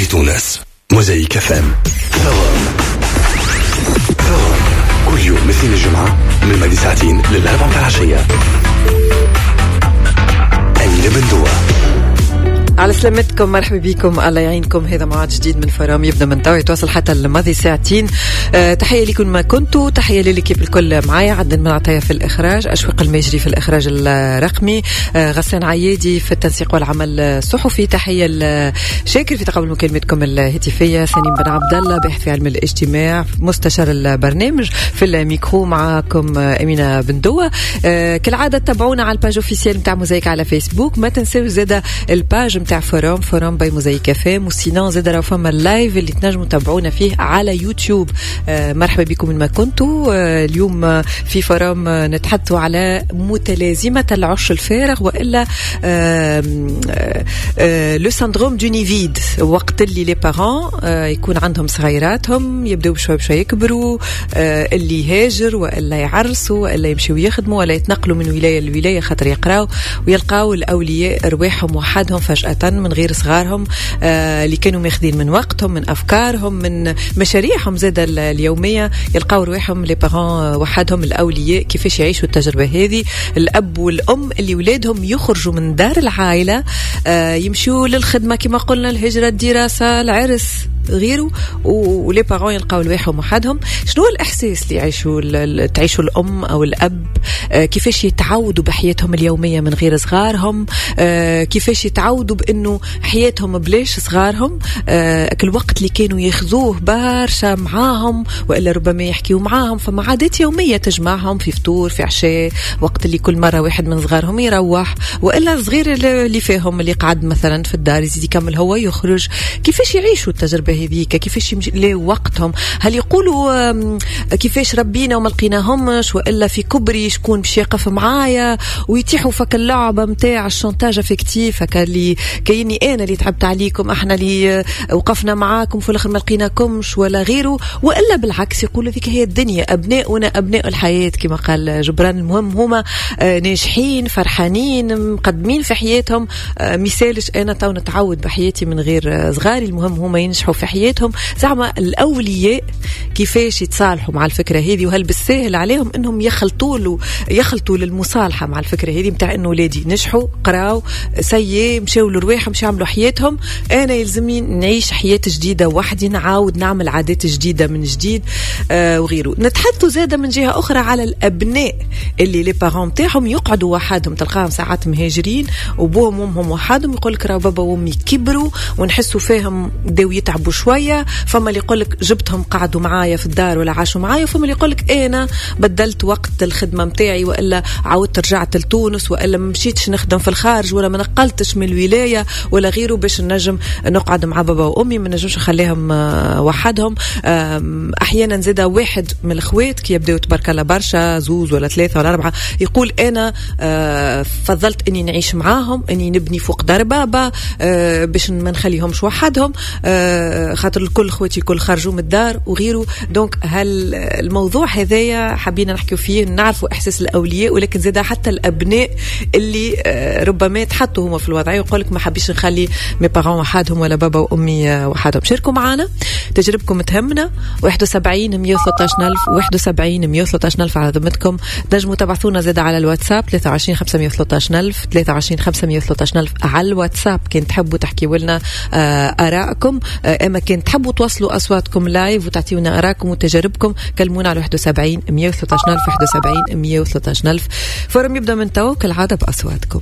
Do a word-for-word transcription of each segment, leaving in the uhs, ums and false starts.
تونس. موزايك اف ام. ثوام ثوام كل يوم مثل الجمعة من بعد ساعتين للأربع متاع العشية. أمينة بندوة. على سلامتكم، مرحبا بكم، الله يعينكم. هذا موعد جديد من فرام يبدأ من توا يتواصل حتى الماضي ساعتين. أه تحية لكم ما كنتوا، تحية للكيب الكل معايا. عدن من عطية في الإخراج، أشوق المجري في الإخراج الرقمي، أه غسان عيادي في التنسيق والعمل الصحفي. تحية لشاكر في تقبل مكالمتكم الهاتفية. سليم بن عبد الله باحث في علم الاجتماع، مستشار البرنامج. في الميكرو معكم أمينة بندوة. أه كالعادة تابعونا على الباج اوفيسيال متاع موزايك على فيسبوك. ما تنسوا زاده الباج تاع فورام فورام باي موزايك فام، وسينان زاد راه فما اللايف اللي تنجموا تتابعونا فيه على يوتيوب. آه مرحبا بكم من ما كنتوا. آه اليوم في فورام آه نتحدثوا على متلازمة العش الفارغ، وإلا آه آه لو سندروم دو نيفيد. وقت اللي لي بارون آه يكون عندهم صغيراتهم يبداو بشوي بشوي يكبروا، آه اللي يهاجر وإلا يعرسوا وإلا يمشيوا يخدموا ولا يتنقلوا من ولاية لولاية خاطر يقراوا، ويلقاو الأولياء رواحهم وحدهم فجأة من غير صغارهم آه اللي كانوا ماخذين من وقتهم، من أفكارهم، من مشاريعهم زاد اليومية. يلقاو رواحهم لي بارون وحدهم الأولياء كيفاش يعيشوا التجربة هذه. الأب والأم اللي ولادهم يخرجوا من دار العائلة آه يمشوا للخدمة كما قلنا، الهجرة، الدراسة، العرس، غيره، ولي بارون يلقاو رواحهم وحدهم. شنو الإحساس اللي يعيشوا تعيشوا الأم أو الأب؟ آه كيفاش يتعودوا بحياتهم اليومية من غير صغارهم؟ آه كيفاش يتعودوا بأنه حياتهم بلاش صغارهم؟ آه كل وقت اللي كانوا ياخذوه برشا معاهم وإلا ربما يحكيوا معاهم، فما عادات يومية تجمعهم في فطور، في عشاء، وقت اللي كل مرة واحد من صغارهم يروح، وإلا الصغير اللي فيهم اللي قعد مثلا في الدار يزيد يكمل هو يخرج. كيفاش يعيشوا التجربة هذيك؟ كيفاش يمشي وقتهم؟ هل يقولوا كيفاش ربينا وما لقيناهمش، وإلا في كبري شكون باش يقف معايا، ويتيحوا فك اللعبة متاع الشانتاج افكتيف هكا اللي كيني انا اللي تعبت عليكم، احنا اللي وقفنا معاكم في الاخر ما لقيناكمش ولا غيره. والا بالعكس يقولوا ذيك هي الدنيا، ابناؤنا ابناء الحياه كما قال جبران. المهم هما ناجحين فرحانين مقدمين في حياتهم، مثالش انا تو نتعود بحياتي من غير صغاري. المهم هما ينجحوا في حياتهم. زعما الاولياء كيفاش يتصالحوا مع الفكره هذه؟ وهل بالسهل عليهم انهم يخلطوا له يخلطوا للمصالحه مع الفكره هذه متاع انه ولادي نجحوا قراوا سيء مشاو لرواحهم مش يعملوا حياتهم، انا يلزمني نعيش حياه جديده وحدي، نعاود نعمل عادات جديده من جديد آه وغيره. نتحدثوا زاده من جهه اخرى على الابناء اللي لي بارون تاعهم يقعدوا وحدهم، تلقاهم ساعات مهاجرين وبوهم وامهم وحدهم، يقول لك راه بابا وامي كبروا ونحسوا فيهم بداو يتعبوا شويه. فما اللي يقول لك جبتهم قعدوا معايا في الدار ولا عاشوا معايا، فما اللي يقول لك انا بدلت وقت الخدمه متاعي، والا عاودت رجعت لتونس، والا ما مشيتش نخدم في الخارج، ولا ما نقلتش من الولايه ولا غيره باش نجم نقعد مع بابا وامي، ما نجمش نخليهم وحدهم. احيانا زاده واحد من الاخوات كي يبداو تبارك الله برشا زوز ولا ثلاثه ولا اربعه يقول انا فضلت اني نعيش معاهم، اني نبني فوق دار بابا باش ما نخليهمش وحدهم، خاطر الكل اخواتي الكل خرجوا من الدار وغيره. دونك هل الموضوع هذايا حابين نحكيو فيه، نعرفوا احساس الاولياء، ولكن زاده حتى الابناء اللي ربما يتحطوا هما في الوضعيه ويقول لك ما حبيش نخلي مي بارون وحدهم ولا بابا وامي وحدهم. شاركوا معنا تجربكم تهمنا. واحد وسبعين مية وثلاثة عشر ألف واحد وسبعين مية وثلاثة عشر ألف على ذمتكم. نجموا تبعثونا زاده على الواتساب ثلاثة وعشرين خمسمية وثلاثة عشر ألف ثلاثة وعشرين خمسمية وثلاثة عشر ألف على الواتساب. كنت تحبوا تحكيوا لنا آراءكم، اما كنت تحبوا توصلوا اصواتكم لايف وتعطيونا آراءكم وتجاربكم، كلمونا على واحد وسبعين مية وثلاثة عشر ألف واحد وسبعين مية وثلاثة عشر ألف. فورم يبدأ من تو كالعادة بأصواتكم.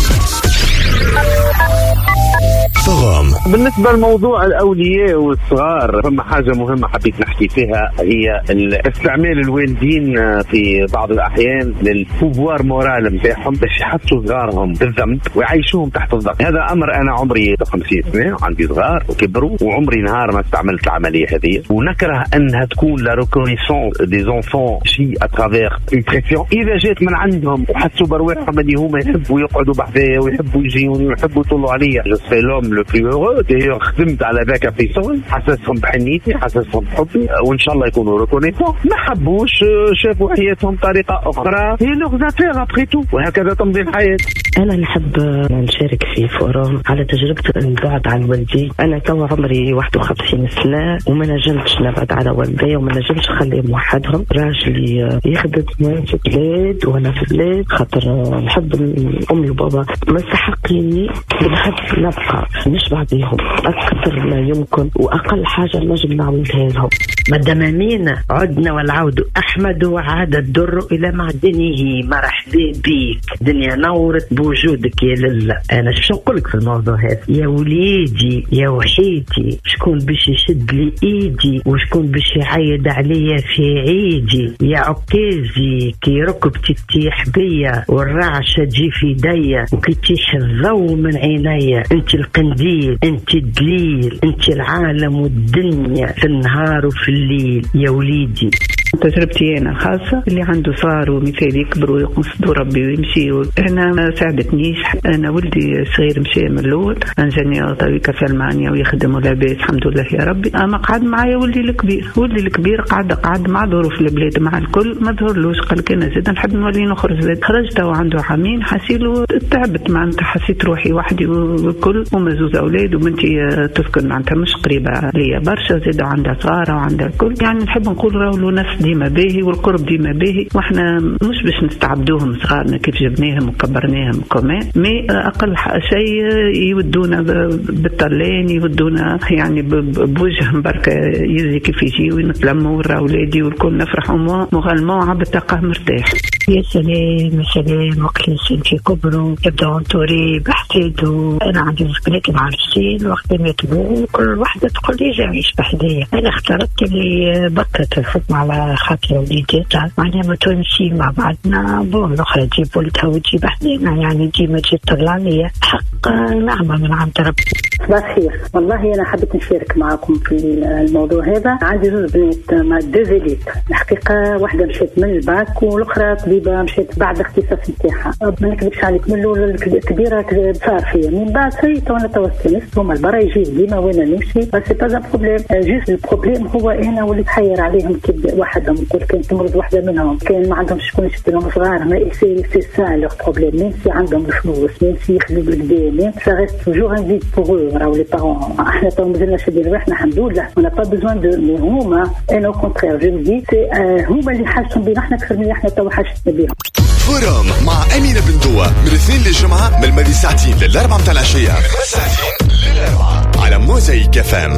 بالنسبة لموضوع الأولياء والصغار، فما حاجة مهمة حبيت نحكي فيها، هي استعمال الوالدين في بعض الأحيان للبوفوار مورال متاعهم باش يحطوا صغارهم بالذنب ويعيشوهم تحت الضغط. هذا أمر أنا عمري خمسين سنة وعندي صغار وكبروا، وعمري نهار ما استعملت العملية هذه، ونكره أنها تكون لا ريكونيسونس دي زونفون شي أترافير اون بريسيون. إذا جات من عندهم وحسوا برواحهم اللي هما يحبوا يقعدوا بحذايا ويحبوا يجيوني ويحبوا يطلوا عليا، جو سي لوم لو بلو هورو. خدمت على ذاك في صون، حسسهم بحنيتي، حسسهم بحبي، وان شاء الله يكونوا ريكونيسون. ما حبوش شافوا حياتهم طريقه اخرى، هي لغز افير ابخي تو، وهكذا تمضي الحياه. انا نحب نشارك في فورم على تجربه البعد عن والدي. انا تو عمري واحد وخمسين سنه وما نجمتش نبعد على والدي وما نجمتش نخليهم وحدهم. راجلي يخدم في بلاد وانا في بلاد، خاطر نحب امي وبابا ما سحقيني، نحب نبقى نشبع بيهم اكثر ما يمكن، واقل حاجه نجم نعملها لهم. مدامين عدنا والعود احمد وعاد الدر الى معدنه، مرحبا بيك دنيا نورت بوجودك يا لله. انا شو نقول لك في الموضوع هذا؟ يا وليدي يا وحيدي، شكون باش يشد لي ايدي وشكون باش يعيد عليا في عيدي؟ يا عكازي كي ركبتي تطيح بيا والرعشه تجي في يديا وكي تيح الضوء من عينيا، انت القنديل انت الدليل انت العالم والدنيا في النهار وفي الليل يا وليدي. تجربتي أنا خاصة، اللي عنده صار ومثال يكبر ويقوم صدو ربي ويمشي. أنا ما ساعدتنيش، أنا ولدي صغير مشي من الأول، أنجاني طريقة في ألمانيا ويخدم ولاباس الحمد لله يا ربي. أما قعد معايا ولدي الكبير، ولدي الكبير قعد قعد مع ظروف البلاد مع الكل ما ظهرلوش، قال لك أنا زاد نحب نولي نخرج زاد. خرجت وعنده عامين حسيلو تعبت معناتها، حسيت روحي وحدي والكل، وما زوز أولاد وبنتي تسكن معناتها مش قريبة ليا برشا، زاد عندها صغار وعندها الكل. يعني نحب نقول راهو نفس ديما باهي والقرب ديما باهي، واحنا مش باش نستعبدوهم صغارنا كيف جبناهم وكبرناهم كمان، مي اقل شيء يودونا بالطلان، يودونا يعني بوجه بركه يجي كيف يجي ونتلموا ورا اولادي والكل نفرحوا مغالموا بالطاقه مرتاح. يا سلام يا سلام، وقت الانسان في كبره يبدا انطوري بحفاده. انا عندي بنات معرسين وقت ما يتبعوا كل واحده تقول لي جاي يعيش بحدايا. انا اخترت اللي بطلت الخدمه على خاطر وليداتها، معناها ما تمشي مع بعضنا. بون الاخرى تجيب ولدها وتجيب حدانا، يعني ديما تجي تطلع عليا حق نعمه من عند ربي. صباح الخير، والله انا حبيت نشارك معكم في الموضوع هذا. عندي زوج بنات مع دوزيليت، الحقيقه واحده مشيت من الباك والاخرى طبيبه مشيت بعد الاختصاص نتاعها. ما نكذبش عليك، من الاول الكبيره صار فيا، من بعد سيت وانا توستنست هما البرا يجي ديما وانا نمشي، بس با بروبليم. جوست البروبليم هو انا وليت حير عليهم كي وحدهم، نقول كان تمرض واحده منهم، كان ما عندهمش شكون يشد لهم صغار، ما سي سي سا لو بروبليم. ميم سي عندهم الفلوس، ميم سي يخدموا بالكدا، ميم سا ريست توجور ان فيد بور راهو لي بارون. احنا تو مازلنا شادين روحنا الحمد لله، ونا با بيزوان دو. مي هما انا او كونترير جو دي سي هما اللي حاجتهم بينا احنا اكثر من احنا تو حاجتنا بيهم. فورم مع أمينة بندوة من الاثنين للجمعة، من الماضي ساعتين للأربعة متاع العشية، ساعتين للأربعة على موزايك اف ام.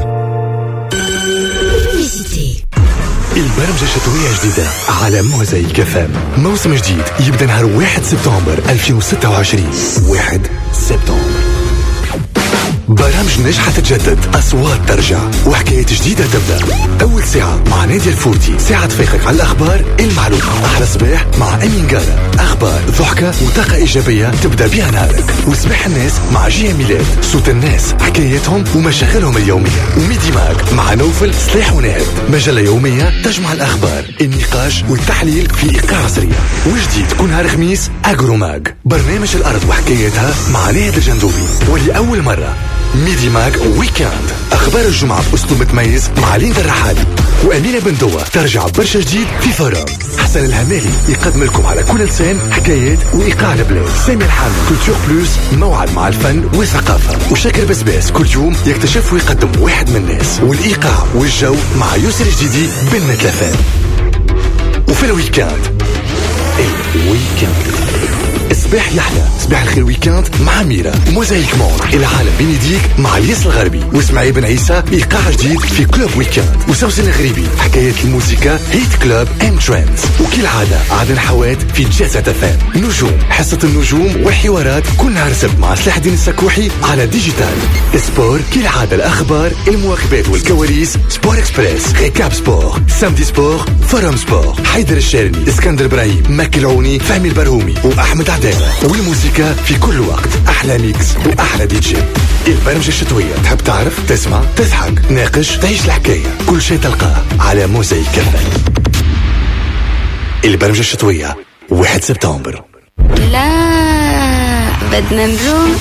البرمجة الشتوية جديدة على موزايك اف ام. موسم جديد يبدأ نهار واحد سبتمبر ألفين وستة وعشرين. واحد سبتمبر برامج ناجحة تتجدد، أصوات ترجع، وحكايات جديدة تبدأ. أول ساعة مع نادية الفورتي، ساعة تفيقك على الأخبار المعلومة. أحلى صباح مع أمين قارة، أخبار ضحكة وطاقة إيجابية تبدأ بها نهارك. وصباح الناس مع جيا ميلاد، صوت الناس، حكاياتهم ومشاغلهم اليومية. وميدي ماك مع نوفل صليح ونهد، مجلة يومية تجمع الأخبار، النقاش والتحليل في إيقاع عصرية. وجديد كل نهار خميس أجروماج، برنامج الأرض وحكاياتها مع نهد الجندوبي. ولأول مرة ميدي ماك ويكاند، أخبار الجمعة بأسلوب متميز مع ليندا الرحالي. وأمينة بندوة ترجع برشا جديد في فرام. حسن الهمالي يقدم لكم على كل لسان حكايات وإيقاع البلاد. سامي الحامل كولتور بلوس، موعد مع الفن والثقافة. وشاكر بسباس كل يوم يكتشف ويقدم واحد من الناس. والإيقاع والجو مع يوسر جديدي بالمتلفان. وفي الويكاند الويكاند صباح يحلى، صباح الخير ويكاند مع ميرا. موزايك مود، العالم بين يديك مع الياس الغربي واسماعيل بن عيسى. ايقاع جديد في كلوب ويكاند. وسوسن الغريبي، حكايات الموسيقى، هيت كلوب اند ترندز. وكالعادة عدن حواد في جازة تفان. نجوم، حصة النجوم والحوارات كل نهار سبت مع سلاح الدين السكوحي على ديجيتال. سبور كالعادة، الأخبار، المواكبات والكواليس. سبور اكسبريس، ريكاب سبور، سامدي سبور، فرام سبور. حيدر الشارني، اسكندر ابراهيم، مكي العوني، فهمي البرهومي وأحمد عدالة. والموسيقى في كل وقت، أحلى ميكس وأحلى دي جي. البرمجة الشتوية، تحب تعرف، تسمع، تضحك، ناقش، تعيش الحكاية، كل شيء تلقاه على موزايك كفن. البرمجة الشتوية واحد سبتمبر. لا بدنا نروح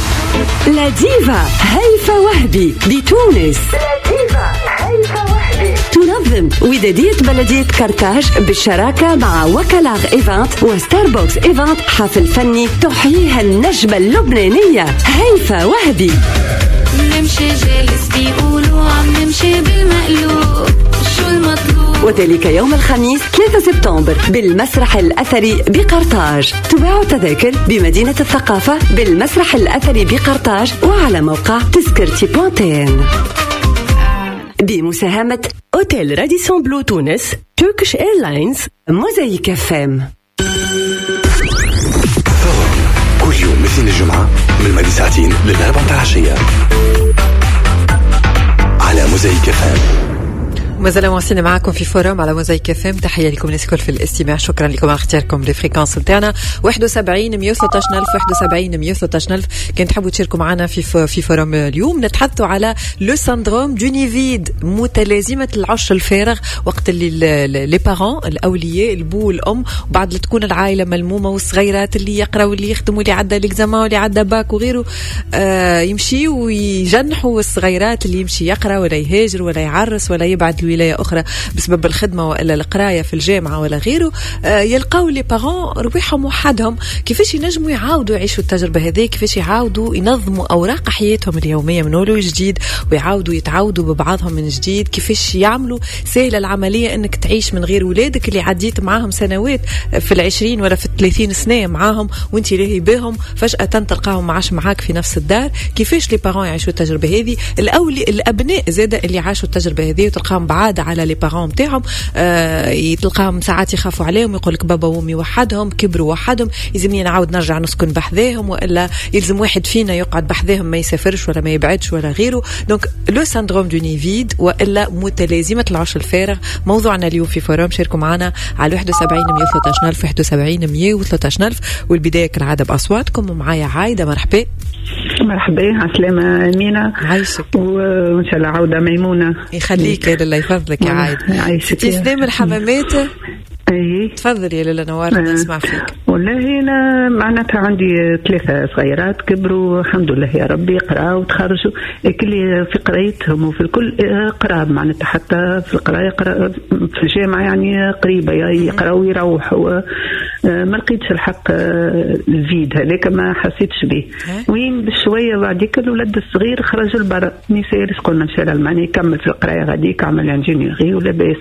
لا ديفا هيفا وهبي بتونس. لا ديفا هيفا وهبي تنظم ودادية بلدية كرتاج بالشراكة مع وكلاغ إيفانت وستاربوكس إيفانت، حفل فني تحييها النجمة اللبنانية هيفا وهبي. نمشي جالس بيقولوا عم نمشي بالمقلوب، شو المطلوب؟ وذلك يوم الخميس ثلاثة سبتمبر بالمسرح الأثري بقرطاج. تباع تذاكر بمدينة الثقافة بالمسرح الأثري بقرطاج وعلى موقع تذكرتي بوانتين بمساهمة أوتيل راديسون بلو تونس، تركيش إيرلاينز، موزايك اف ام. كل يوم مثل الجمعة من الماضي ساعتين للأربعة العشية على موزايك اف ام. ما زلنا مواصلين معكم في فورم على موزايك اف ام. تحيه لكم الناس الكل في الاستماع، شكرا لكم على اختياركم للفريكانس نتاعنا واحد وسبعين مية وثلاثة عشر ألف واحد وسبعين مية وثلاثة عشر ألف. كنت تحبوا تشاركوا معنا في في فورم اليوم نتحدثوا على لو سندروم دو نيفيد، متلازمه العش الفارغ، وقت اللي لي بارون الاولياء البو والام وبعد اللي تكون العائله ملمومه والصغيرات اللي يقراوا واللي يخدموا اللي عدى الاكزامان واللي عدى باك وغيره آه يمشيوا ويجنحوا الصغيرات اللي يمشي يقرا ولا يهاجر ولا يعرس ولا يبعد ولاية أخرى بسبب الخدمة وإلا القراية في الجامعة ولا غيره. آه يلقاو لي بارون ربيحهم وحدهم. كيفاش ينجموا يعاودوا يعيشوا التجربة هذه؟ كيفاش يعاودوا ينظموا أوراق حياتهم اليومية من أول وجديد ويعاودوا يتعاودوا ببعضهم من جديد؟ كيفاش يعملوا سهلة العملية أنك تعيش من غير ولادك اللي عديت معاهم سنوات في العشرين ولا في الثلاثين سنة معاهم وانت لاهي بهم، فجأة تلقاهم معاش معاك في نفس الدار؟ كيفاش لي بارون يعيشوا التجربة هذه؟ الأولي الأبناء زادة اللي عاشوا التجربة هذه وتلقاهم بعاد على لي بارون تاعهم، آه يتلقاهم ساعات يخافوا عليهم ويقول لك بابا وامي وحدهم كبروا وحدهم، يلزمني نعاود نرجع نسكن بحذاهم، والا يلزم واحد فينا يقعد بحذاهم ما يسافرش ولا ما يبعدش ولا غيره. دونك لو سندروم دو نيفيد والا متلازمه العش الفارغ موضوعنا اليوم في فورم. شاركوا معنا على واحد وسبعين مية وثلاثة عشر ألف واحد وسبعين مية وثلاثة عشر ألف، والبدايه كالعاده باصواتكم. ومعايا عايده. مرحبا. مرحبا. عسلامة أمينة. عايشك. وإن شاء الله عودة ميمونة. يخليك يا الله يفضلك يا عايد. عايشك. تسلم الحمامات. اي تفضلي يا لاله نوار نسمع فيك. والله انا معناتها عندي ثلاثه صغيرات كبروا الحمد لله يا ربي، قراوا وتخرجوا كل في قرايتهم وفي الكل قراب، معناتها حتى في القرايه في الجامعه يعني قريبه يقراوا ويروحوا. ما لقيتش الحق الفيد هذاك ما حسيتش به. وين بشويه بعديك الولد الصغير خرج لبرا نسير قلنا مشى لالمانيا يكمل في القرايه غاديك عمل انجينيوري ولا باس.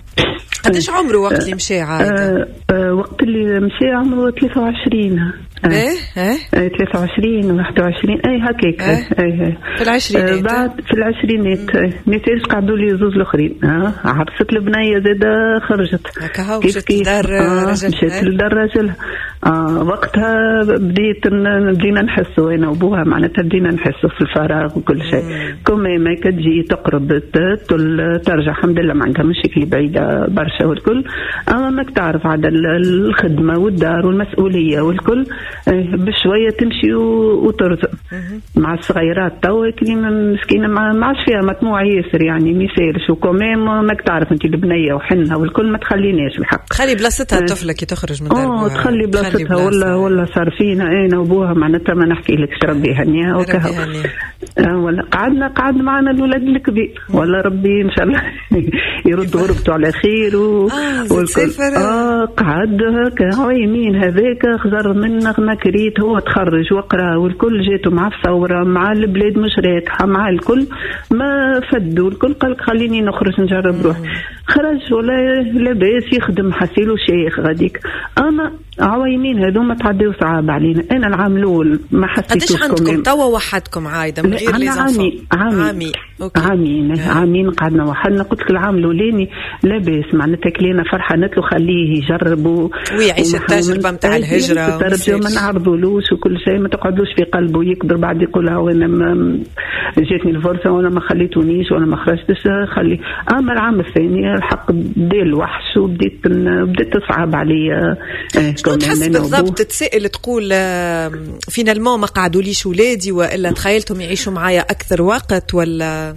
قداش عمره وقت اللي مشى عايده؟ آه آه وقت اللي مشى عمره ثلاثة وعشرين. آه. ايه ايه ايه ثلاثة وعشرين واحد وعشرين اي هكاك. ايه ايه في العشرينات. آه بعد في العشرينات نتاش قعدوا لي زوج الاخرين. اه عرست البنيه زاده خرجت هكا مشات لدار راجل. مشات لدار راجلها. آه وقتها بديت بدينا نحسوا انا وابوها، معناتها بدينا نحسوا في الفراغ وكل شيء. كومي ما كتجي تقرب ترجع الحمد لله ما عندها مشكله بعيده برشا والكل. اما ماك تعرف عاد الخدمه والدار والمسؤوليه والكل بشويه تمشي وترزق مع الصغيرات. تو كلمه مسكينه ما عادش فيها مطموع ياسر يعني ما يسالش، وكمان ماك تعرف انت البنيه وحنها والكل ما تخليناش الحق. خلي بلاصتها الطفله كي تخرج من دارها. اه تخلي بلاصتها ولا ولا صار فينا انا وابوها معناتها ما نحكي لك ربي يهنيها وكهو. آه ولا قعدنا قعد معنا الولد الكبير ولا ربي ان شاء الله يرد غربته على خير و... آه والكل اه قعد هكا هو يمين هذاك خزر منه ما كريت هو تخرج وقرا والكل جاته مع الثوره مع البلاد مش راكحه مع الكل ما فدوا الكل قال خليني نخرج نجرب روح. خرج ولا لاباس يخدم حسيلو شيخ غاديك. انا عويمين هذوما تعديوا صعاب علينا. انا العام الاول ما حسيتوش. قداش عندكم توا وحدكم عايده من غير لي عامي عامي عامين عامين قعدنا وحدنا. قلت لك العام الاولاني لاباس معناتها كلينا فرحانات له خليه يجرب ويعيش التجربه نتاع الهجره ما نعرضولوش وكل شيء ما تقعدوش في قلبه يكبر بعد يقول ها وانا ما جاتني الفرصه وانا ما خليتونيش وانا ما خرجتش خلي. اما العام الثاني الحق بدا الوحش وبديت بدات تصعب عليا. تحس بالضبط تسأل تقول فينا الماء ما قعدوا ليش ولادي وإلا تخيلتهم يعيشوا معايا أكثر وقت ولا؟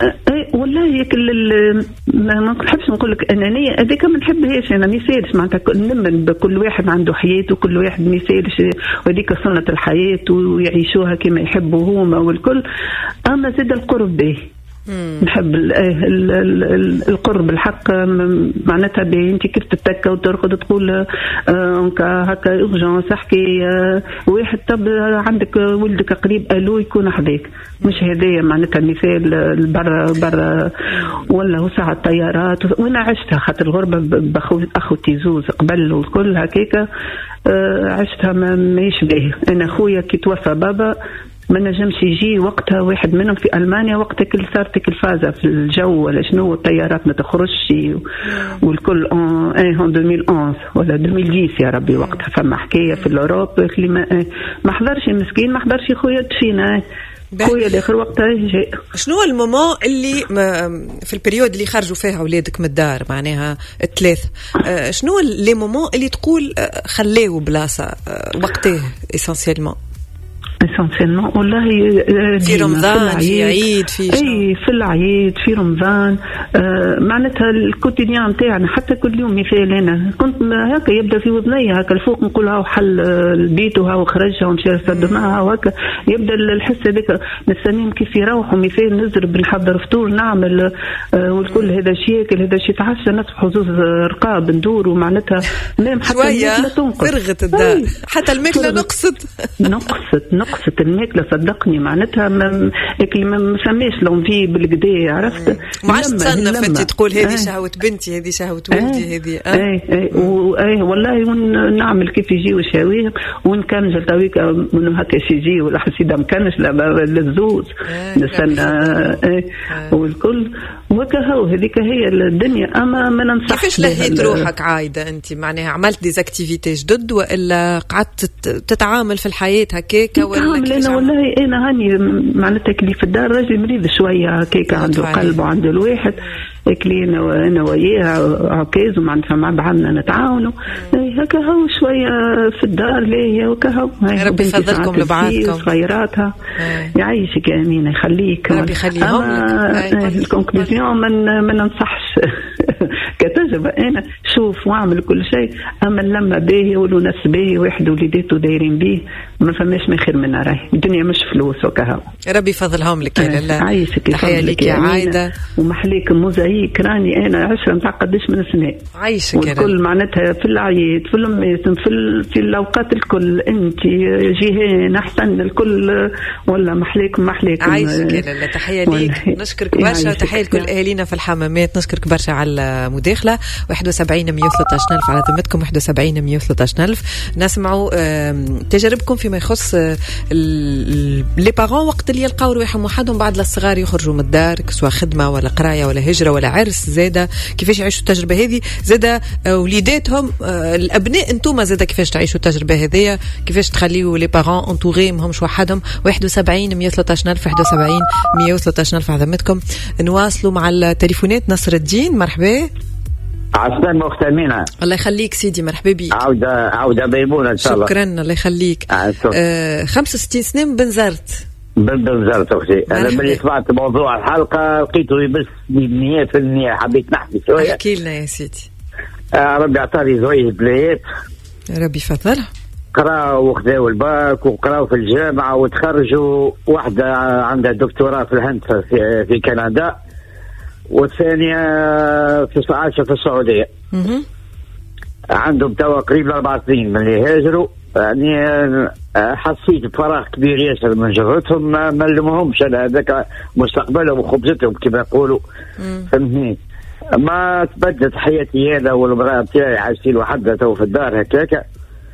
والله كل ما نحبش نقول لك انانيه هذيك ما نحبهاش انا. ما يسالش معناتها نمن بكل واحد عنده حياته وكل واحد ما يسالش وهذيك سنه الحياه ويعيشوها كما يحبوا هما والكل. اما زاد القرب به نحب القرب الحق معناتها انت كيف تتكى وترقد تقول هكا اورجونس احكي واحد طب عندك ولدك قريب الو يكون حذاك مش هدايا معناتها مثال برا برا ولا وسع الطيارات. وانا عشتها خاطر الغربه باخو اخوتي زوز قبل والكل هكاك عشتها ما يشبه. انا خويا كي توفى بابا ما نجمش يجي وقتها واحد منهم في ألمانيا وقتها كل صارت كل فازة في الجو ولا شنو الطيارات ما تخرجش والكل ان ألفين وأحد عشر ولا ألفين وعشرة يا ربي. وقتها فما حكاية في الأوروب اللي ما, ما حضرش مسكين ما حضرش خويا تفينا خويا الاخر وقتها جاء. شنو المومون اللي في البريود اللي خرجوا فيها اولادك من الدار معناها الثلاثه شنو لي مومون اللي تقول خليو بلاصه وقتها اسونسيلمون اسونسيلمون والله في رمضان في عيد في اي في العيد في رمضان آه معناتها الكوتيديان نتاعنا حتى كل يوم. مثال انا كنت هكا يبدا في وذني هكا الفوق نقول هاو حل البيت وهاو خرجها ومشى صد معها وهكا يبدا الحس هذاك نستنيهم كيف يروحوا. مثال نزرب نحضر فطور نعمل آه والكل هذا شيء هذا شيء تعشى نصبح حظوظ رقاب ندور ومعناتها نام حتى شويه فرغت الدار حتى الماكله نقصت نقصت نقصت الماكله صدقني معناتها ما ما سميش لونفي بالقدا عرفت. ما عادش تصنف انت تقول هذه شهوه بنتي هذه شهوه ولدي هذه اي اي واي والله ونعمل كيف يجي وشاويه وان كان جلطويك من هكا يجي ولا حسيده ما كانش لا للزوز نستنى والكل وكهو هذيك هي الدنيا. اما ما ننصحش. كيفاش لهيت روحك عايده انت معناها عملت ديزاكتيفيتي جدد والا قعدت تتعامل في الحياه هكاك ولا كيفاش؟ انا والله انا هاني معناتها كلي في الدار راجل مريض شويه هكاك عنده قلب وعنده الواحد كلينا وانا وياها عكاز ومعناتها مع بعضنا نتعاونوا هكا هو شويه في الدار ليا وكهو. ربي يفضلكم لبعضكم صغيراتها يعيشك يا امينه يخليك ربي يخليهم لك. الكونكلوزيون من ما ننصحش كتجربه انا شوف واعمل كل شيء. اما لما باهي وناس باهي واحد وليداته دايرين به ما فماش ما خير منها. راهي الدنيا مش فلوس وكهو. ربي يفضلهم لك يا لاله. عايشك تحيه لك يا عايده ومحليك موزايك راني انا عشرة نتاع قداش من سنه عايشك والكل معناتها في العيد في الميتم في ال... في الاوقات الكل انت جيهان احسن الكل ولا محليكم محليكم. عايشك يا لاله. تحيه ليك نشكرك برشا وتحيه لكل اهالينا في الحمامات. نشكرك برشا على المداخله. واحد وسبعين مية وثلاثة عشر ألف على ذمتكم واحد وسبعين مية وثلاثة عشر ألف. نسمعوا تجاربكم فيما يخص لي بارون وقت اللي يلقاو روحهم وحدهم بعد الصغار يخرجوا من الدار سواء خدمه ولا قرايه ولا هجره ولا عرس زاده كيفاش يعيشوا التجربه هذه زاده وليداتهم الابناء انتم زاده كيفاش تعيشوا التجربه هذه كيفاش تخليوا لي بارون انتوري ماهمش وحدهم. واحد وسبعين مية وثلاثة عشر ألف واحد وسبعين مية وثلاثة عشر ألف على ذمتكم. نواصلوا مع التليفونات. نصر الدين مرحبا. عسلامة أخت أمينة. الله يخليك سيدي مرحبا بك. عودة عودة بيبونة إن شاء الله. شكرا الله يخليك. آه خمسة وستين سنة من بنزرت. بنزرت أختي. أنا ملي سمعت موضوع الحلقة لقيته بس مية في المية حبيت نحكي شوية. احكي لنا يا سيدي. آه ربي عطاني زويه بلايات. ربي يفضلها. قراوا وخذوا الباك وقراوا في الجامعة وتخرجوا. واحدة عندها دكتوراه في الهندسة في, في كندا والثانية في عايشة في السعودية. عندهم توا قريب لأربع سنين من اللي هاجروا. يعني حسيت بفراغ كبير ياسر من جهتهم ما ملمهمش أنا هذاك مستقبلهم وخبزتهم كما يقولوا فهمتني. ما تبدلت حياتي أنا والمرأة بتاعي عايشين وحدة تو في الدار هكاكا.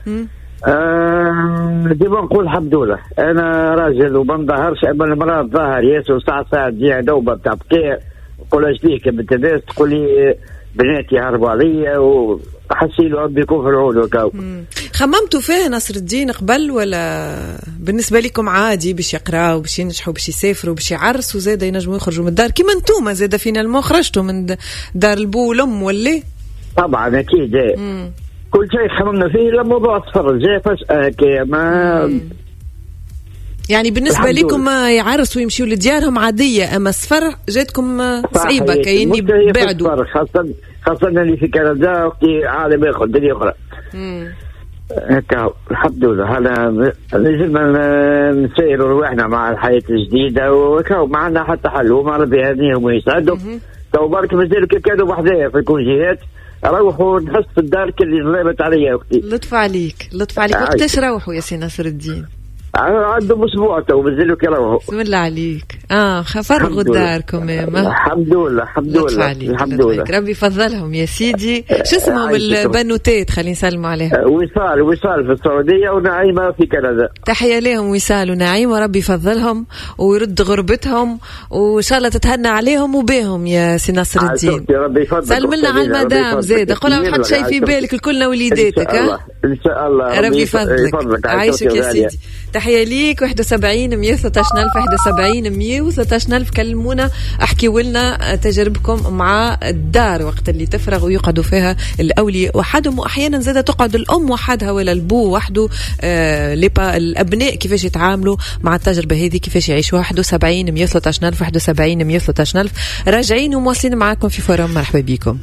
آه ديما نقول الحمد لله أنا راجل وما نظهرش. أما المرأة ظاهر ياسر ساعة ساعة تجيها نوبة بتاع بكير تقول اش ليك بنت الناس تقول لي بناتي هربوا عليا وحسيت ربي يكون في العون وكاو. خممتوا فيه نصر الدين قبل ولا بالنسبه لكم عادي باش يقراوا باش ينجحوا باش يسافروا باش يعرسوا زاده ينجموا يخرجوا من الدار كيما انتوما زاده فينا المو خرجتوا من دار البو والام ولا؟ طبعا اكيد كل شيء خممنا فيه لما موضوع السفر جاي فجأة ما يعني بالنسبة لكم يعرسوا ويمشيوا لديارهم عادية، أما السفر جاتكم صعيبة كأني بعدوا، خاصة خاصة اللي في كندا وقتي عالم ياخذ دنيا أخرى. هكا الحمد لله. هلا لازم نسيروا رواحنا مع الحياة الجديدة وكاو معنا حتى حل وما ربي يهديهم ويسعدهم. تو برك مازالوا كيف كانوا بحذايا في الكونجيات، روحوا نحس في الدار كل غلبت عليا وقتي. لطف عليك لطف عليك. وقتاش روحوا يا سي ناصر الدين؟ عندهم اسبوع تو مازالوا كيروحوا. بسم الله عليك. اه فرغوا داركم. الحمد لله الحمد لله الحمد لله. ربي يفضلهم يا سيدي. شو اسمهم البنوتات؟ خلينا نسلموا عليهم. وصال وصال في السعوديه ونعيمه في كندا. تحيه لهم وصال ونعيمه، وربي يفضلهم ويرد غربتهم وان شاء الله تتهنى عليهم وبهم يا سي ناصر الدين. ربي يفضلك. سلم لنا على المدام زيد، قول لها ما حد شيء في بالك، الكلنا وليداتك. ها ان شاء الله ربي يفضلك. عايشك يا سيدي. تحية ليك. واحد وسبعين مية وثلاثة عشر ألف واحد وسبعين مية وثلاثة عشر ألف. كلمونا احكيوا لنا تجاربكم مع الدار وقت اللي تفرغ ويقعدوا فيها الأولياء وحدهم، وأحيانا زادة تقعد الأم وحدها ولا البو وحده. آه الأبناء كيفاش يتعاملوا مع التجربة هذه، كيفاش يعيشوا. واحد وسبعين مية وثلاثة عشر ألف واحد وسبعين مية وثلاثة عشر ألف. راجعين ومواصلين معاكم في فورم. مرحبا بكم.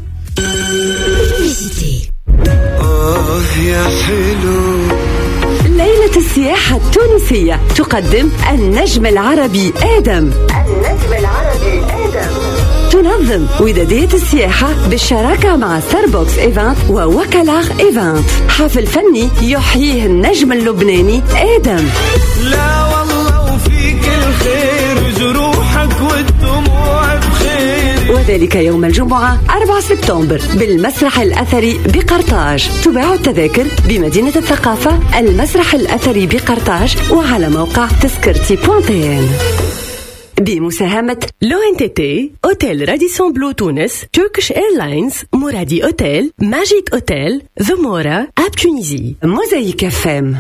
آه يا حلو. ليلة السياحة التونسية تقدم النجم العربي آدم. النجم العربي آدم تنظم ودادية السياحة بالشراكة مع ستاربوكس إيفانت ووكلاغ إيفانت. حفل فني يحييه النجم اللبناني آدم. لا والله وفيك الخير جروحك والدموع بخير. وذلك يوم الجمعة أربعة سبتمبر بالمسرح الأثري بقرطاج. تباع التذاكر بمدينة الثقافة المسرح الأثري بقرطاج وعلى موقع تذكرتي بوانتين. بمساهمة لو إن تي تي، أوتيل راديسون بلو تونس، تركيش إيرلاينز، مرادي أوتيل، ماجيك أوتيل، ذمورة، أب تونيزي، موزايك اف ام.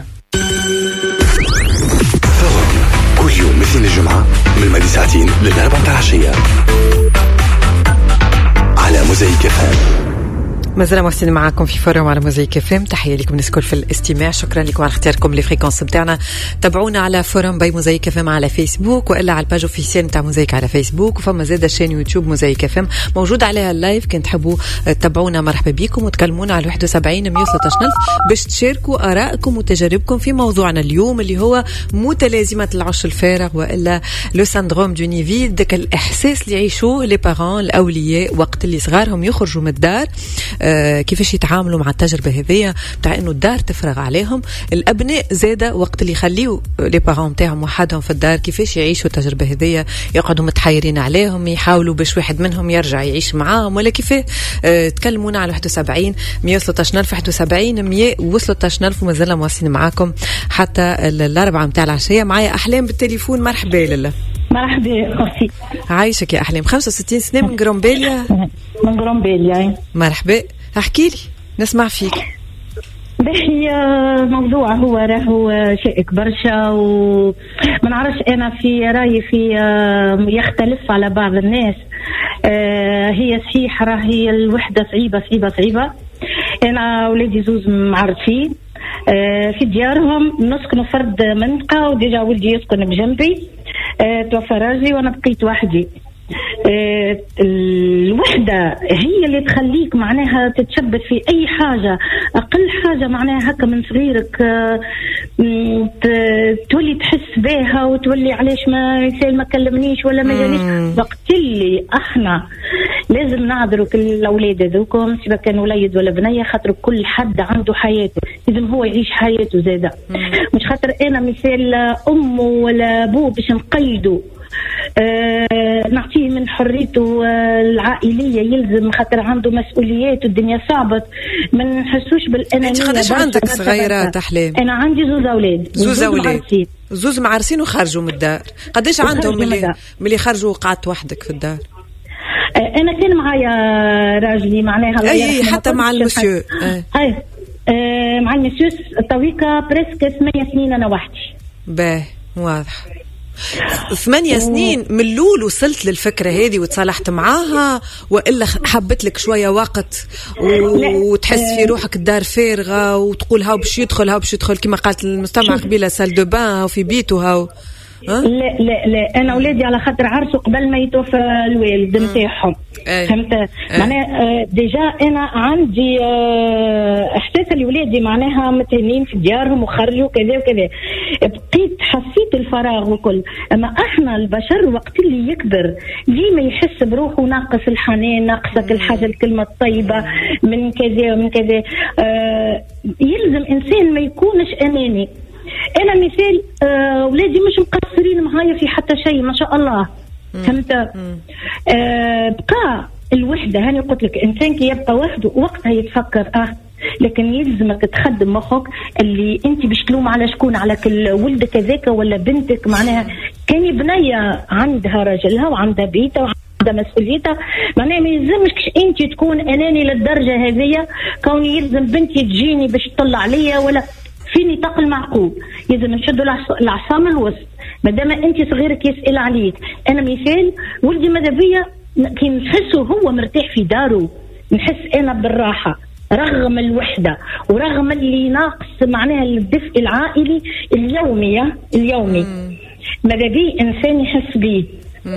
كل يوم مثل الجمعة من الماضي ساعتين للأربعة العشية على موزايك اف ام. ما زلنا محسنين معاكم في فورم على موزايك اف ام. تحيه لكم الناس الكل في الاستماع. شكرا لكم على اختياركم لفريكونس بتاعنا. تابعونا على فورم باي موزايك اف ام على فيسبوك، والا على الباج اوفيسيال نتاع موزايك على فيسبوك، وفما زاده شين يوتيوب موزايك اف ام موجود عليها اللايف. كنت تحبوا تتابعونا مرحبا بكم وتكلمونا على واحد وسبعين مية وثلاثة عشر ألف باش تشاركوا ارائكم وتجاربكم في موضوعنا اليوم اللي هو متلازمه العش الفارغ والا لو سندروم دو نيفي. داك الاحساس اللي يعيشوه لي بارون الاولياء وقت اللي صغارهم يخرجوا من الدار. آه كيفاش يتعاملوا مع التجربة هذية بتاع انه الدار تفرغ عليهم. الابناء زادة وقت اللي يخليوا لي بارون نتاعهم وحدهم في الدار كيفاش يعيشوا التجربة هذية، يقعدوا متحيرين عليهم، يحاولوا باش واحد منهم يرجع يعيش معاهم ولا كيف. اه تكلمونا على واحد وسبعين مية وثلاثة عشر ألف واحد وسبعين مية وثلاثة عشر ألف. وما زلنا مواصلين معاكم حتى الأربعة متاع العشية. معايا أحلام بالتليفون. مرحبا لله. مرحبا أختي. عايشك يا أحلام. خمسة وستين سنة من غرومبيليا. من غرومبيليا. مرحبا. احكي لي نسمع فيك. باهي موضوع هو راهو شائك برشا وما نعرفش انا في رايي في يختلف على بعض الناس. هي صحيح راهي الوحده صعيبه صعيبه صعيبه. انا ولادي زوز معرفين في ديارهم، نسكن فرد منطقه وديجا ولدي يسكن بجنبي. توفى راجلي وانا بقيت وحدي. أه الوحدة هي اللي تخليك معناها تتشبت في أي حاجة. أقل حاجة معناها هكا من صغيرك أه تولي تحس بها وتولي علاش ما يسال ما كلمنيش ولا ما جانيش. وقت اللي احنا لازم نعذروا كل الأولاد هذوكم سواء كان وليد ولا بنية، خاطر كل حد عنده حياته، لازم هو يعيش حياته زادة. مش خاطر أنا مثال أمه ولا أبوه باش نقيده أه نعطيه من حريته أه العائلية، يلزم خاطر عنده مسؤوليات والدنيا صعبة، ما نحسوش بالأنانية. انت قداش عندك صغيرات أحلام؟ أنا عندي زوز أولاد. زوز أولاد زوز معرسين وخرجوا من الدار. قداش عندهم ملي ملي خرجوا وقعدت وحدك في الدار؟ أه أنا كان معايا راجلي معناها أي حتى مع المسيو أي أه أه مع المسيو طويقة بريسك ثمانية سنين أنا وحدي. باه واضح. ثمانية سنين من الأول وصلت للفكرة هذه وتصالحت معاها، وإلا حبت لك شوية وقت وتحس في روحك الدار فارغة وتقول هاو باش يدخل هاو باش يدخل كما قالت المستمع قبيلة سال دو بان وفي بيته هاو لا لا لا انا اولادي على خاطر عرسوا قبل ما يتوفى الوالد نتاعهم فهمت معناها ديجا انا عندي احساس اللي ولادي معناها متهنين في ديارهم وخرجوا كذا وكذا بقيت حسيت الفراغ وكل. اما احنا البشر وقت اللي يكبر ديما يحس بروحه ناقص الحنان ناقصك الحاجه الكلمه الطيبه من كذا ومن كذا. آه يلزم انسان ما يكونش اناني. انا مثال آه ولادي مش مقصرين معايا في حتى شيء ما شاء الله فهمت. آه بقى الوحده هاني قلت لك انسان كي يبقى وحده وقتها يتفكر اه لكن يلزمك تخدم مخك اللي انت باش تلوم على شكون على كل ولدك هذاك ولا بنتك. معناها كان بنيه عندها رجلها وعندها بيتها وعندها مسؤوليتها معناها ما يلزمش انت تكون اناني للدرجه هذه كوني يلزم بنتي تجيني باش تطلع عليا ولا في نطاق المعقول. يلزم نشدوا العصا من الوسط مادام انت صغيرك يسال عليك. انا مثال ولدي ماذا بيا كي نحسه هو مرتاح في داره نحس انا بالراحه رغم الوحده ورغم اللي ناقص معناها الدفء العائلي اليومي اليومي ماذا بيه انسان يحس بيه.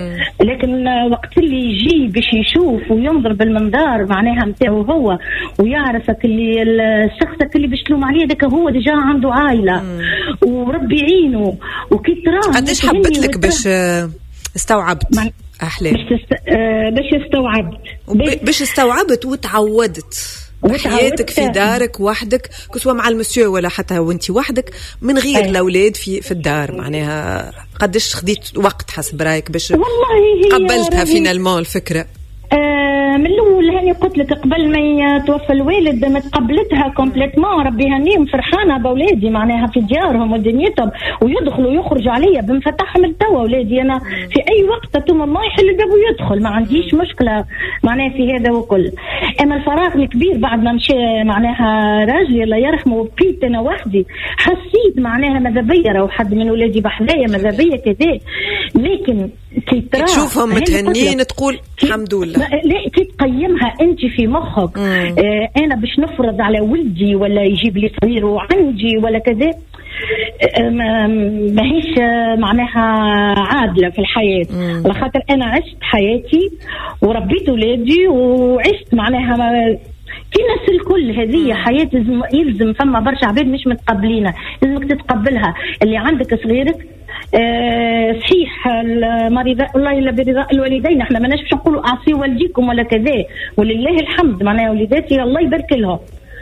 لكن وقت اللي يجي باش يشوف وينظر بالمنظار معناها نتاعو هو ويعرفك اللي الشخص اللي باش تلوم عليه ذاك هو ديجا عنده عائله وربي يعينه وكي تراه قداش حبت لك باش استوعبت احلام باش تست... آه باش استوعبت باش استوعبت وتعودت حياتك في دارك وحدك كسوا مع المسيو ولا حتى وانت وحدك من غير أيه. الاولاد في في الدار معناها قداش خديت وقت حسب رايك باش قبلتها فينالمون الفكره؟ آه من الاول هاني قلت لك قبل ما يتوفى الوالد ما تقبلتها كومبليتمون ربي هنيهم فرحانه باولادي معناها في ديارهم ودنيتهم ويدخلوا ويخرجوا عليا بنفتحهم التوا اولادي انا في اي وقت ثم الله يحل الباب ويدخل ما عنديش مشكله معناها في هذا وكل. اما الفراغ الكبير بعد ما مشى معناها راجلي الله يرحمه وبقيت انا وحدي حسيت معناها ماذا بيا راهو حد من ولادي بحذايا ماذا بيا كذا. لكن كي ترى تشوفهم متهنين تقول الحمد لله لا كي تقيمها انت في مخك آه انا باش نفرض على ولدي ولا يجيب لي صغير وعندي ولا كذا آه ما هيش معناها عادله في الحياه. على خاطر انا عشت حياتي وربيت ولادي وعشت معناها في ناس الكل هذه حياه يلزم فما برشا عباد مش متقبلينها لازمك تتقبلها. اللي عندك صغيرك أه صحيح المريض الله الا برضا الوالدين احنا ماناش باش نقولوا اعصي والديكم ولا كذا ولله الحمد معناها وليداتي الله يبارك لهم.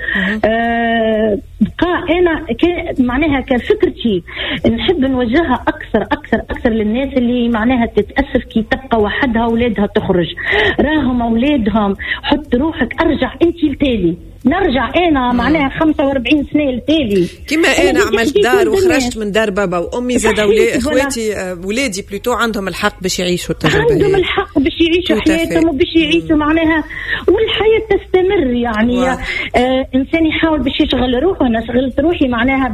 أه بقى انا معناها كفكرتي نحب نوجهها اكثر اكثر اكثر للناس اللي معناها تتاسف كي تبقى وحدها اولادها تخرج راهم اولادهم. حط روحك ارجع انت لتالي نرجع انا معناها خمسة وأربعين سنه لتالي كما انا عملت دار وخرجت من دار بابا وامي زاد ولي اخواتي ولادي بلوتو عندهم الحق باش يعيشوا التجربه عندهم الحق باش يعيشوا حياتهم وباش يعيشوا معناها والحياه تستمر يعني آه انسان يحاول باش يشغل روحه. انا شغلت روحي معناها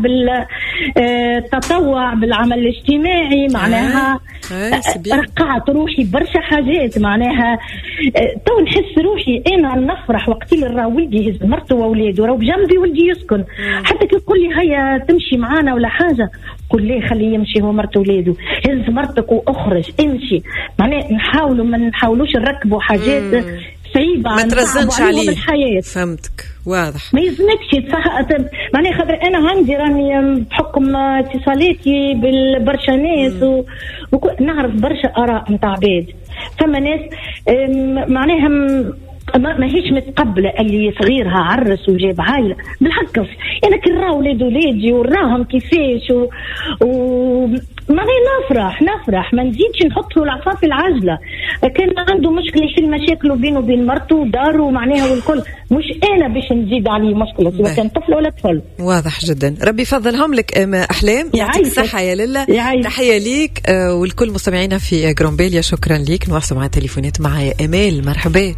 بالتطوع بالعمل الاجتماعي معناها آه رقعت روحي برشا حاجات معناها آه تو نحس روحي انا نفرح وقت اللي راه ولدي يهز مرته واولاده راهو بجنبي ولدي يسكن حتى كي يقول لي هيا تمشي معانا ولا حاجه قول ليه خليه يمشي هو مرته واولاده هز مرتك واخرج امشي معناها نحاولوا ما نحاولوش نركبوا حاجات صعيبه ما ترزنش عليه بالحياه. فهمتك واضح ما يلزمكش معناها خاطر انا عندي راني بحكم اتصالاتي بالبرشا ناس ونعرف برشا اراء نتاع عباد. فما ناس معناها ما هيش متقبله اللي صغيرها عرس وجاب عائله بالحق انا كي نرى ولاد ولادي وراهم كيفاش و, و... ما نفرح نفرح ما نزيدش نحط له العصا في العجله. كان عنده مشكله يحل مشاكله بينه وبين مرته وداره معناها والكل مش انا باش نزيد عليه مشكله سواء كان طفل ولا طفل. واضح جدا ربي يفضلهم لك احلام يعطيك الصحه يا لله. تحيه ليك والكل مستمعينا في جرومبيليا شكرا ليك. نواصل مع التليفونات معايا امال مرحبا.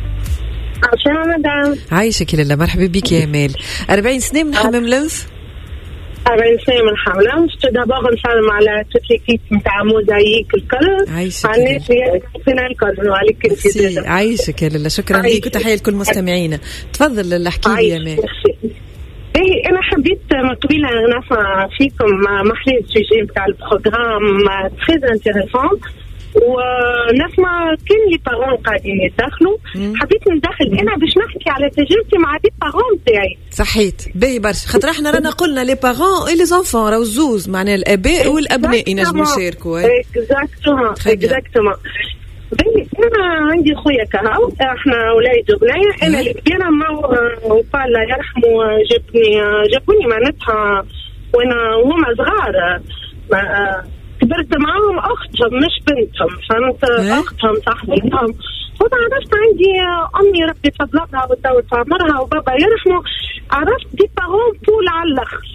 عشان مدام عايشك لله مرحبا بك يا امال. أربعين سنه من حمام لنف أربعين سنه من حمام لنف دابا نسلم على توت ليكيب نتاع موزايك الكل عايشك على الناس اللي فينا الكل وعليك انت عايشك لله شكرا ليك وتحيه لكل مستمعينا. تفضل احكي لي يا امال. ايه باهي أنا حبيت من قبيلة نسمع فيكم محلي السوجي بتاع البروغرام تريز انتيريسون ونسمع كل لي بارون قاعدين يدخلوا. حبيت ندخل انا باش نحكي على تجربتي مع لي بارون تاعي. صحيت باهي برشا خاطر احنا رانا قلنا لي بارون اي لي زونفون راهو زوز معناها الاباء والابناء ينجموا يشاركوا. اكزاكتومون اكزاكتومون. باهي انا عندي خويا كهو احنا ولاد وبنيه. انا الكبيره ما وقال الله يرحمه جابني جابوني معناتها وانا وهما صغار كبرت معاهم أختهم مش بنتهم فهمت. أختهم صاحبتهم وأنا عرفت عندي أمي ربي فضلها وتطول في عمرها وبابا يرحمه. عرفت دي بارون بول على الآخر.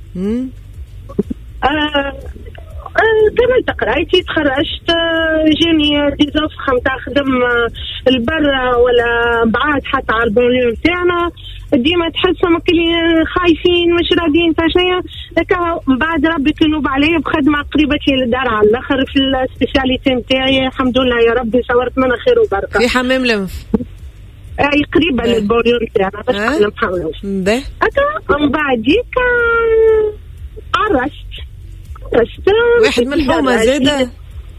كملت قرايتي تخرجت جاني ديزوفر نتاع خدم البرة ولا بعاد حتى على البنليون تاعنا ديما تحسهم كلي خايفين مش راضيين فاشنيا هكا. بعد ربي كنوب علي بخدمة قريبة للدار على الآخر في السبيسياليتي نتاعي الحمد لله يا ربي صورت منها خير وبركة في حمام لنف. اي قريبة للبنليون تاعنا باش نحلم حمام هكا. من بعديك عرست واحد من الحومة زادة.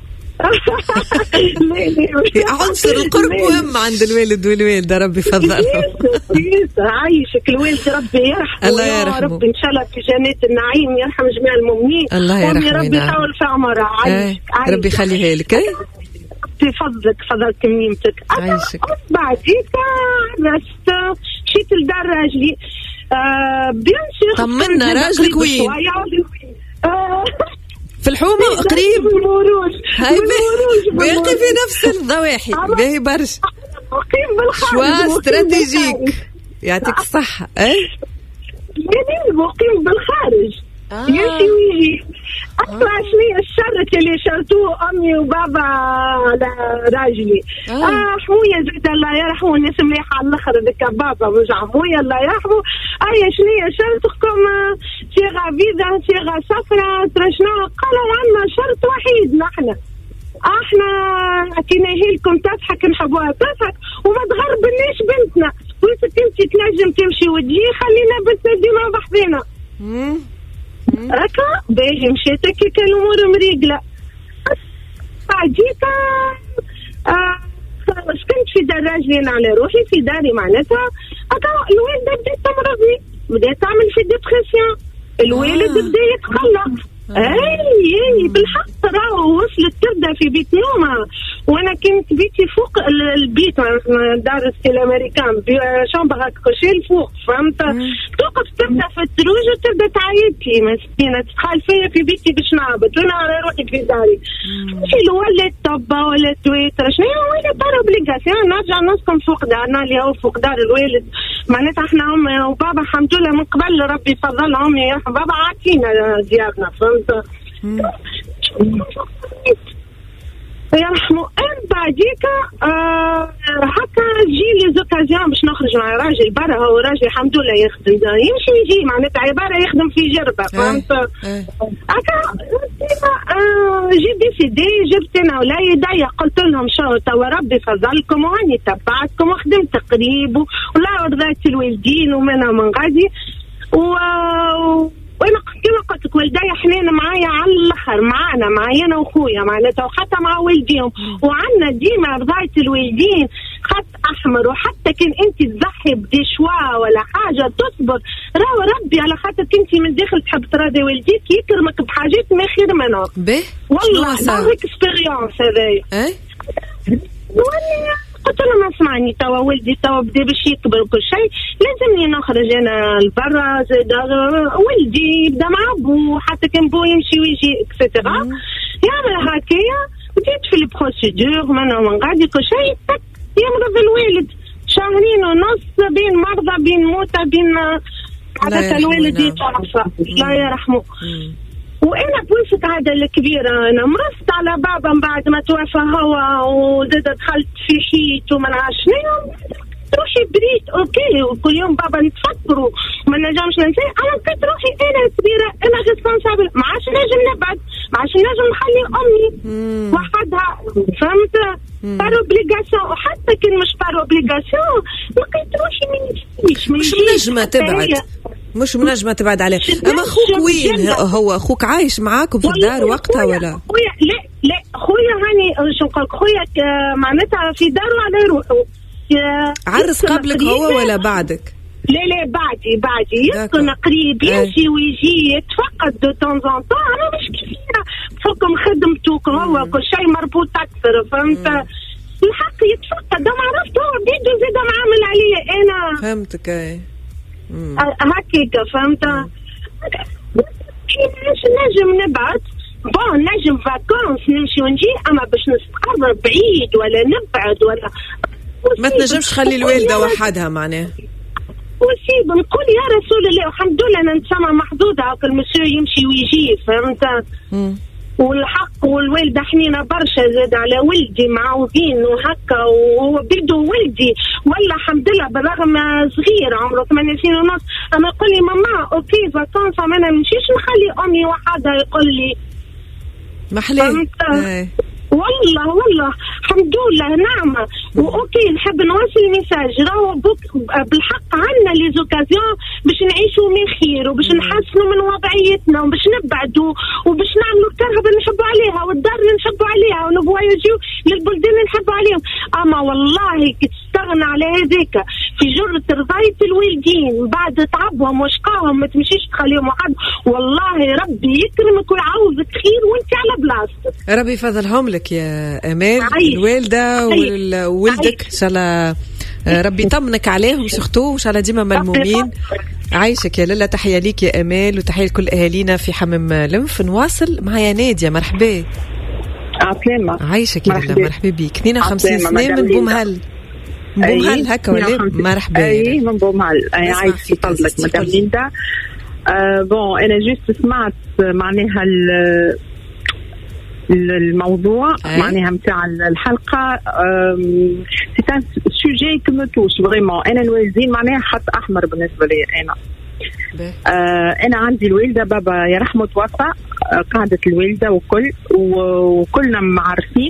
عنصر القرب مهم عند الوالد والوالدة ربي فضله. عايشك الوالد ربي يرحمه. الله يرحمه. ربي إن شاء الله في جنات النعيم يرحم جميع المؤمنين. الله يرحمه. ربي يطول في عمره. عايشك ربي يخليها لك. في فضلك فضلت ميمتك. عايشك. بعديك رست مشيت لدار راجلي. بيان سور. طمنا راجلك وين؟ في الحومة قريب هاي باقي في نفس الضواحي باهي برشا شوا استراتيجيك يعطيك الصحة. اي مقيم بالخارج يمشي ويجي. أسمع شنو الشرط اللي شرطوه أمي وبابا على راجلي. آه حموية زيد الله يرحمه الناس مليحة على الآخر ذيك بابا مش عموية الله يرحمه. أي شنو شرطكم صيغة فيزا صيغة صفراء ترشنا قالوا عنا شرط وحيد نحن احنا كي لكم تضحك نحبوها تضحك وما تغربناش بنتنا وانت انت تنجم تمشي وتجي خلينا بس ديما بحذنا هكا باهي مشيت كي الامور مريقله. بعديك سكنت في دار راجلين على روحي في داري معناتها هكا الوالده بدات تمرضني بدات تعمل في ديبرسيون. الوالد بدا يتقلق. اي اي بالحق راهو وصلت تبدا في بيت نومه وانا كنت بيتي فوق البيت دار ستيل امريكان شامبر كوشي الفوق فهمت. توقف تبدا في الدروج وتبدا تعيط لي مسكينه تخال فيا في بيتي باش نعبط وانا على روحي في داري. في ولا طبه ولا تويتر شنو ولا بار اوبليغاسيون نرجع نسكن فوق دارنا اللي هو فوق دار الوالد معناتها احنا امي وبابا الحمد لله من قبل ربي فضل امي يرحم بابا عاطينا ديارنا فهمت. يرحموا. ان بعديك آه هكا تجي لي زوكازيون باش نخرج مع راجل برا. هو راجل الحمد لله يخدم يمشي يجي معناتها عباره يخدم في جربه فهمت. هكا آه جي ديسيدي جبت انا ولايدي قلت لهم شو توا ربي فضلكم واني تبعتكم وخدمت قريب ولا رضيت الوالدين ومنها من غادي و وانا كما قلت لك والدايا حنين معايا على الاخر معانا معايا انا واخويا معناتها وحتى مع والديهم وعندنا ديما رضايه الوالدين خط احمر. وحتى كان انت تضحي بدي شوا ولا حاجه تصبر راهو ربي على خاطرك انت من داخل تحب تراضي والديك يكرمك بحاجات ما خير منها. والله هيك اكسبيريونس هذايا. قلت له ما اسمعني توا ولدي توا بدا باش يكبر وكل شيء لازمني نخرج انا لبرا زاد ولدي يبدا مع بو حتى كان بو يمشي ويجي اكسترا يعمل هكايا. بديت في البروسيدور من ومن غادي كل شيء يمرض الوالد شهرين ونص بين مرضى بين موتى بين عادة الوالد يتوفى الله يرحمه. وانا بوسط هذا الكبيره انا مرضت على بابا من بعد ما توفى هو وزاد دخلت في حيط وما نعرفش شنو روحي بريت اوكي وكل يوم بابا نتفكروا ما نجمش ننسى. انا لقيت روحي انا كبيره انا ريسبونسابل ما عادش نجم نبعد ما عادش نجم نخلي امي وحدها فهمت. بار اوبليغاسيون وحتى كان مش بار اوبليغاسيون لقيت روحي ما نجمش مش نجمه تبعد مش منجمة تبعد عليه. أما أخوك وين هو؟ أخوك عايش معاكم في الدار وقتها ولا؟ خويا لا لا خويا هاني شو نقولك خويا معناتها في داره على يروحوا. عرس قبلك هو ولا بعدك؟ لا لا بعدي بعدي يسكن قريب يمشي ويجي يتفقد دو تون زون طون. أنا مش كثيرة بحكم خدمته هو كل شيء مربوط أكثر فهمت. الحق يتفقد ما عرفت هو بيده زاد معامل عليا أنا. فهمتك أي. هكيك فهمت. مش نجم نبعد بون نجم فاكونس نمشي ونجي أما باش نستقر بعيد ولا نبعد ولا ما تنجمش خلي الوالدة وحدها معناه. وسيب نقول يا رسول الله الحمد لله أنا نتسمى محظوظة هاك المسيو يمشي ويجي فهمت. والحق والوالدة حنينة برشا زاد على ولدي معودين وهكا وهو بيده ولدي ولا الحمد لله بالرغم صغير عمره ثمانية سنين ونص. أنا يقول لي ماما أوكي فاكونس ما أنا نمشيش نخلي أمي وحدها يقول لي محلي. والله والله الحمد لله نعمة. وأوكي نحب نوصل ميساج راهو بالحق عنا لي زوكازيون باش نعيشوا من خير وباش نحسنوا من وضعيتنا وباش نبعدوا وباش نعملوا الكرهبة اللي نحبوا عليها والدار اللي نحبوا عليها ونبوايجيو للبلدان اللي نحبوا عليهم. أما والله كي تستغنى على هذاك في جرة رضاية الوالدين بعد تعبهم وشقاهم ما تمشيش تخليهم وحد والله ربي يكرمك ويعوضك خير وانت على بلاصتك. ربي يفضلهم لك يا أمال الوالدة وولدك إن شاء الله ربي يطمنك عليهم سختو إن شاء الله ديما ملمومين. عايشك يا لالا. تحية ليك يا أمال وتحية لكل أهالينا في حمم لنف. نواصل معايا نادية. مرحبا. عسلامة. عايشك يا لالا. مرحبا بيك. اثنين وخمسين سنة من بومهل. بومهل هكا ولا مرحبا. أي من بومهل. أي عايش يفضلك مدام ليندا. بون أنا جيست سمعت معناها الموضوع أي. معناها متاع الحلقة سي ان سوجي كو مو توش فريمون. انا الوالدين معناها خط احمر بالنسبه لي. انا آه انا عندي الوالده بابا يرحمه توفى قاعده الوالده وكل وكلنا معرفين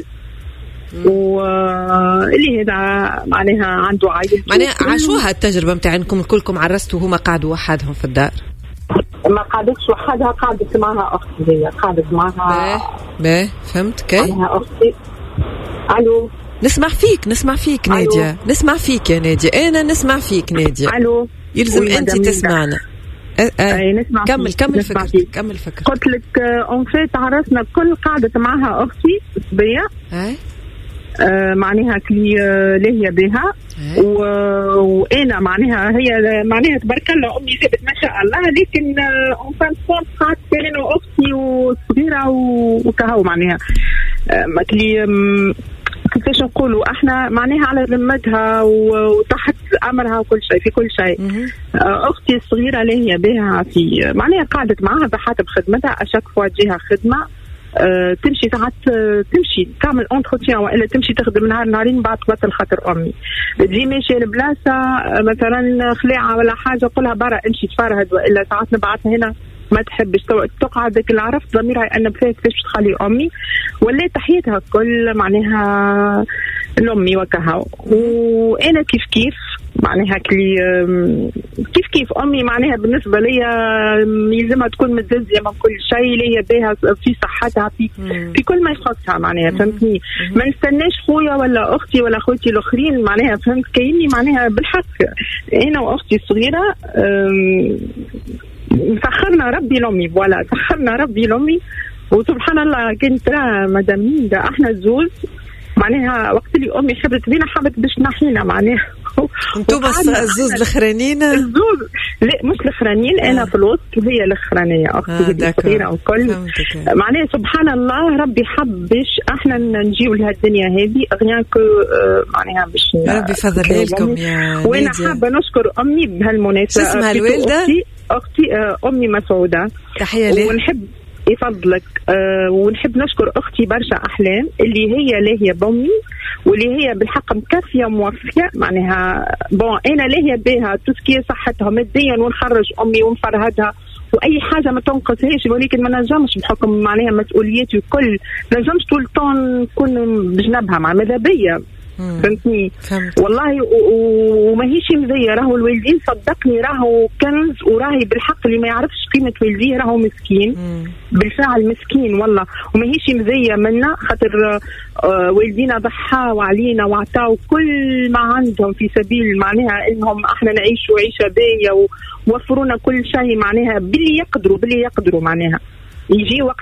واللي هذا معناها عنده عائله معناها عاشوها التجربه متاعكم كلكم عرستوا هما قعدوا وحدهم في الدار. ما قعدتش وحدها قعدت معها أختي. هي قعدت معها. باهي فهمت كي معها أختي. ألو نسمع فيك نسمع فيك نادية. نسمع فيك يا نادية. أنا نسمع فيك نادية. ألو يلزم أنت تسمعنا. أه أه. أي نسمع كمل فيك. كمل فكرة كمل فكرة. قلت لك أون فيت عرسنا كل قعدت معها أختي صبية. أي آه معناها كلي آه لهي بها و... وانا معناها هي معناها تبارك الله امي جابت ما شاء الله لكن اون فان فون قعدت انا واختي وصغيره وكهو معناها آه ما كلي كيفاش نقولوا احنا معناها على ذمتها وتحت امرها وكل شيء في كل شيء. آه اختي الصغيره لهي بها في معناها قعدت معها بحسب خدمتها اشاك فوا تجيها خدمه أه تمشي ساعات أه تمشي تعمل انتروتيان والا تمشي تخدم نهار نهارين بعد تبطل خاطر امي تجي ماشيه لبلاصه أه مثلا خلاعه ولا حاجه قولها برا امشي تفرهد والا ساعات نبعثها هنا ما تحبش تقعد ذاك اللي عرفت ضميرها ان فيها كيفاش تخلي امي ولا تحيتها كل معناها لامي وكها. وانا كيف كيف معناها كلي كيف كيف امي معناها بالنسبه لي يلزمها تكون متزوجه من كل شيء اللي هي بها في صحتها في في كل ما يخصها معناها فهمتني. ما نستناش خويا ولا اختي ولا اخوتي الاخرين معناها فهمت كيني معناها بالحق انا واختي الصغيره سخرنا ربي لامي فوالا سخرنا ربي لامي وسبحان الله كنت ترى مدام ليندا احنا الزوز معناها وقت اللي امي حبت بينا حبت باش نحينا معناها انتم بس الزوز الاخرانيين الزوز لا مش الاخرانيين آه. انا في الوسط وهي الاخرانيه اختي آه الصغيره وكل معناها سبحان الله ربي حب باش احنا نجيو لها الدنيا هذه غيان كو آه معناها باش ربي يفضل لكم يا وانا حابه نشكر امي بهالمناسبه. اسمها الوالده اختي, أختي آه امي مسعوده تحيه لها ونحب يفضلك أه ونحب نشكر أختي برشا أحلام اللي هي لاهية بأمي واللي هي بالحق مكافية موفية معناها بون أنا لاهية بها تسكية صحتها ماديا ونخرج أمي ونفرهدها وأي حاجة ما تنقصهاش ولكن ما نجمش بحكم معناها مسؤولياتي الكل نجمش طول طون نكون بجنبها مع ماذا بيا فهمتني؟ والله وما هيش مزيه، راهو الوالدين صدقني راهو كنز، وراهي بالحق اللي ما يعرفش قيمه والديه راهو مسكين. مم. بالفعل مسكين والله، وما هيش مزيه منا خاطر آه والدينا ضحاوا علينا وعطاوا كل ما عندهم في سبيل معناها انهم احنا نعيشوا عيشه باهيه، ووفرونا كل شيء معناها باللي يقدروا باللي يقدروا معناها. يجي وقت